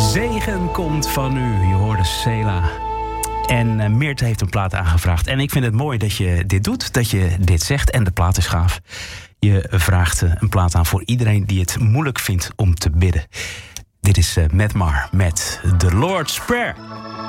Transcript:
Zegen komt van u. Je hoorde Sela. En Meerte heeft een plaat aangevraagd. En ik vind het mooi dat je dit doet, dat je dit zegt. En de plaat is gaaf. Je vraagt een plaat aan voor iedereen die het moeilijk vindt om te bidden. Dit is Matt Maher met The Lord's Prayer.